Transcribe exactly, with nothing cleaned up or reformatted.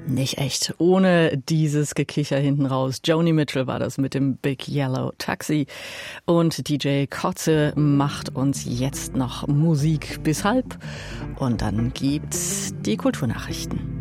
Nicht echt. Ohne dieses Gekicher hinten raus. Joni Mitchell war das mit dem Big Yellow Taxi. Und D J Kotze macht uns jetzt noch Musik bis halb. Und dann gibt's die Kulturnachrichten.